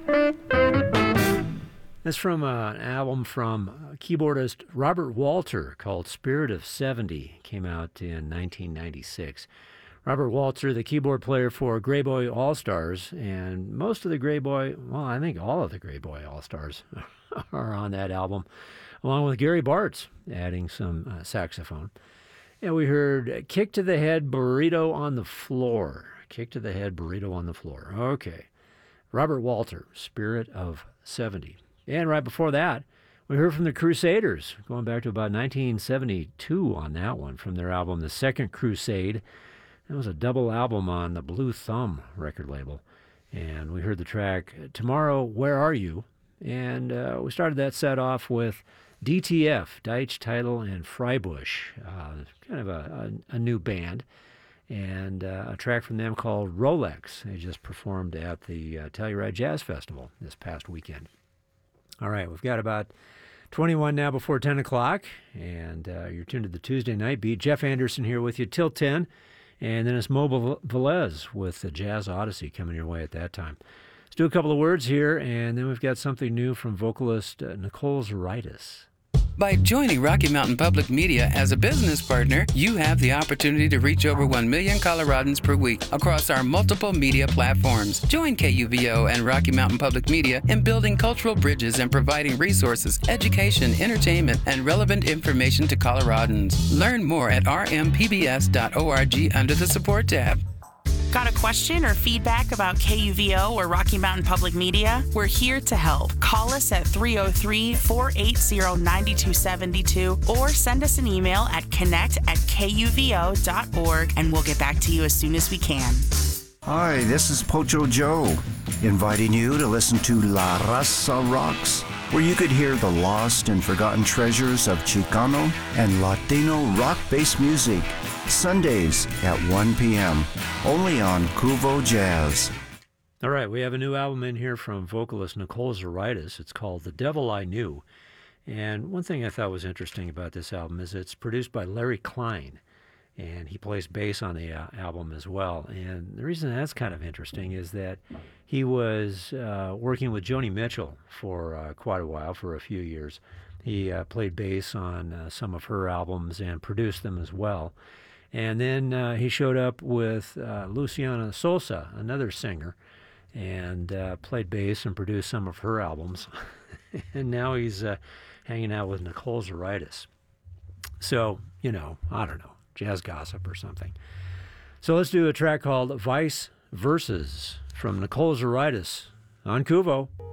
That's from an album from keyboardist Robert Walter called Spirit of 70. Came out in 1996. Robert Walter, the keyboard player for Grey Boy All-Stars, and most of the Grey Boy, well, I think all of the Grey Boy All-Stars are on that album, along with Gary Bartz adding some saxophone. And we heard Kick to the Head, Burrito on the Floor. Kick to the Head, Burrito on the Floor. Okay. Robert Walter, Spirit of 70. And right before that, we heard from the Crusaders, going back to about 1972 on that one, from their album The Second Crusade. It was a double album on the Blue Thumb record label. And we heard the track Tomorrow, Where Are You? And we started that set off with DTF, Deitch, Title, and Freibusch, kind of a new band. And a track from them called Rolex. They just performed at the Telluride Jazz Festival this past weekend. All right, we've got about 21 now before 10 o'clock, and you're tuned to the Tuesday Night Beat. Jeff Anderson here with you till 10, and then it's Mo Velez with the Jazz Odyssey coming your way at that time. Let's do a couple of words here, and then we've got something new from vocalist Nicole Zaritis. By joining Rocky Mountain Public Media as a business partner, you have the opportunity to reach over 1 million Coloradans per week across our multiple media platforms. Join KUVO and Rocky Mountain Public Media in building cultural bridges and providing resources, education, entertainment, and relevant information to Coloradans. Learn more at rmpbs.org under the Support tab. Got a question or feedback about KUVO or Rocky Mountain Public Media? We're here to help. Call us at 303-480-9272 or send us an email at connect@kuvo.org and we'll get back to you as soon as we can. Hi, this is Pocho Joe, inviting you to listen to La Raza Rocks, where you could hear the lost and forgotten treasures of Chicano and Latino rock-based music, Sundays at 1 p.m., only on Kuvo Jazz. All right, we have a new album in here from vocalist Nicole Zaritis. It's called The Devil I Knew. And one thing I thought was interesting about this album is it's produced by Larry Klein, and he plays bass on the album as well. And the reason that's kind of interesting is that he was working with Joni Mitchell for quite a while, for a few years. He played bass on some of her albums and produced them as well. And then he showed up with Luciana Sosa, another singer, and played bass and produced some of her albums. And now he's hanging out with Nicole Zaritis. So, I don't know, jazz gossip or something. So let's do a track called Vice Verses from Nicole Zaritis on Kuvo.